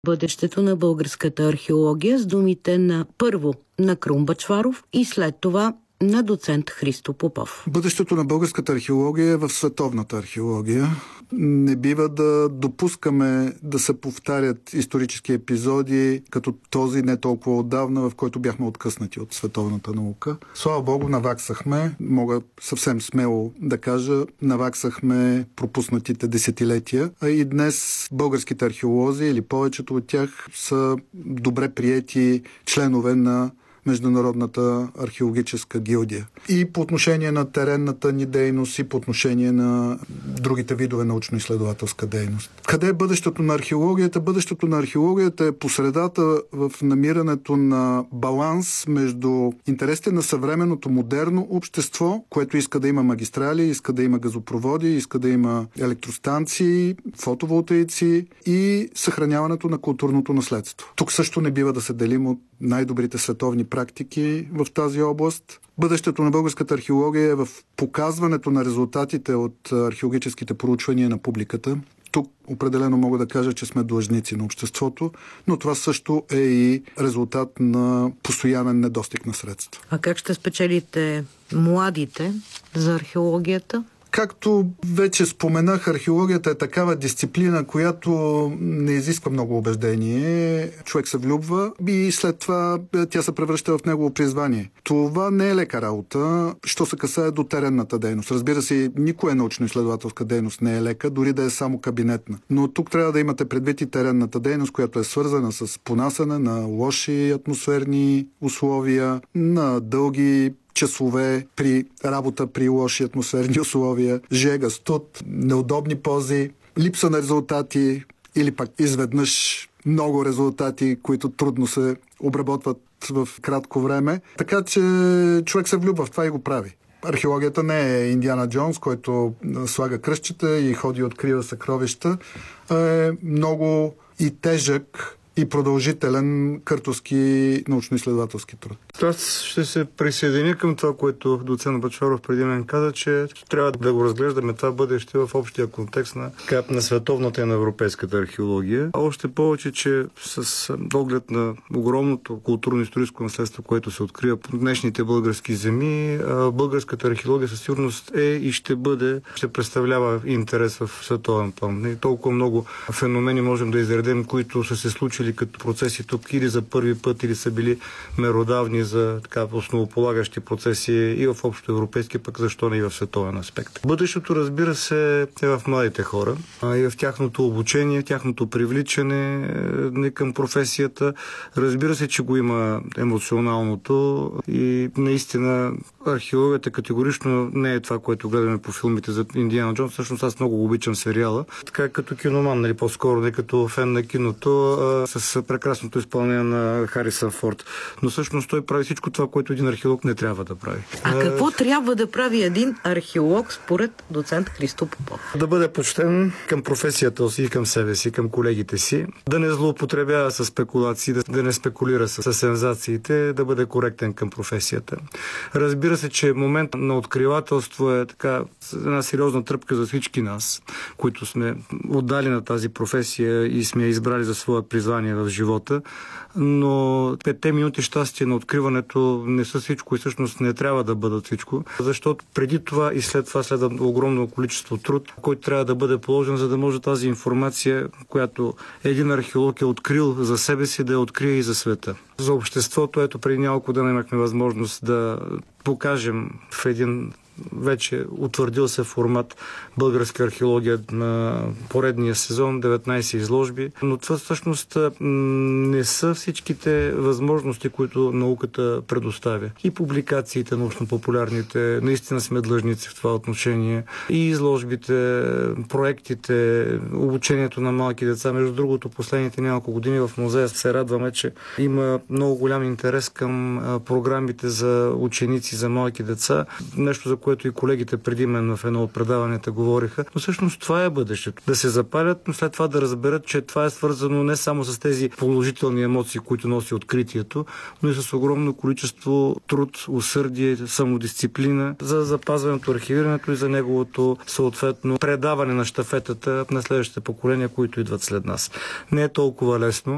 Бъдещето на българската археология с думите на първо на Крум Бъчваров и след това на доцент Христо Попов. Бъдещето на българската археология е в световната археология. Не бива да допускаме да се повтарят исторически епизоди, като този не толкова отдавна, в който бяхме откъснати от световната наука. Слава Богу, наваксахме, мога съвсем смело да кажа, наваксахме пропуснатите десетилетия. А и днес българските археолози, или повечето от тях, са добре приети членове на Международната археологическа гилдия. И по отношение на теренната ни дейност, и по отношение на другите видове научно-изследователска дейност. Къде е бъдещето на археологията? Бъдещето на археологията е посредата в намирането на баланс между интересите на съвременното модерно общество, което иска да има магистрали, иска да има газопроводи, иска да има електростанции, фотоволтаици и съхраняването на културното наследство. Тук също не бива да се делим от най-добрите световни практики в тази област. Бъдещето на българската археология е в показването на резултатите от археологическите проучвания на публиката. Тук определено мога да кажа, че сме длъжници на обществото, но това също е и резултат на постоянен недостиг на средства. А как ще спечелите младите за археологията? Както вече споменах, археологията е такава дисциплина, която не изисква много убеждение. Човек се влюбва и след това тя се превръща в негово призвание. Това не е лека работа, що се касае до теренната дейност. Разбира се, никоя научно-изследователска дейност не е лека, дори да е само кабинетна. Но тук трябва да имате предвид и теренната дейност, която е свързана с понасяне на лоши атмосферни условия, на дълги часове при работа при лоши атмосферни условия, жега, студ, неудобни пози, липса на резултати или пак изведнъж много резултати, които трудно се обработват в кратко време. Така че човек се влюбва в това и го прави. Археологията не е Индиана Джонс, който слага кръстчета и ходи и открива съкровища. Е много и тежък и продължителен къртовски научно-изследователски труд. Аз ще се присъединя към това, което доцент Бъчваров преди мен каза, че трябва да го разглеждаме това бъдеще в общия контекст на световната и на европейската археология. А още повече, че с оглед на огромното културно-историческо наследство, което се открива по днешните български земи, българската археология със сигурност е и ще представлява интерес в световен план. И толкова много феномени можем да изредем, които са се случили като процеси тук или за първи път, или са били меродавни за така основополагащи процеси и в общо европейски, пък защо не и в световен аспект. Бъдещето, разбира се, е в младите хора и в тяхното обучение, в тяхното привличане към професията. Разбира се, че го има емоционалното и наистина археологията категорично не е това, което гледаме по филмите за Индиана Джонс. Всъщност аз много обичам сериала. Така като киноман, нали, по-скоро не като фен на киното, с прекрасното изпълнение на Харисън Форд. Но всъщност той прави всичко това, което един археолог не трябва да прави. А какво трябва да прави един археолог според доцент Христо Попов? Да бъде почтен към професията си, към себе си, към колегите си, да не злоупотребява с спекулации, да не спекулира с сензациите, да бъде коректен към професията. Разбира се, че момент на откривателство е така една сериозна тръпка за всички нас, които сме отдали на тази професия и сме я избрали за своя призвание в живота, но 5 минути щастие на откриването не са всичко и всъщност не трябва да бъдат всичко, защото преди това и след това следва огромно количество труд, който трябва да бъде положен, за да може тази информация, която един археолог е открил за себе си, да я открие и за света. За обществото, ето преди няколко дена имахме възможност да покажем в един вече утвърдил се формат българска археология на поредния сезон, 19 изложби, но това всъщност не са всичките възможности, които науката предоставя. И публикациите, научно-популярните, наистина сме длъжници в това отношение, и изложбите, проектите, обучението на малки деца. Между другото, последните няколко години в музея се радваме, че има много голям интерес към програмите за ученици, за малки деца. Нещо, за което и колегите преди мен в едно от предаванията говориха. Но всъщност това е бъдещето. Да се запалят, но след това да разберат, че това е свързано не само с тези положителни емоции, които носи откритието, но и с огромно количество труд, усърдие, самодисциплина за запазването, архивирането и за неговото съответно предаване на щафетата на следващите поколения, които идват след нас. Не е толкова лесно.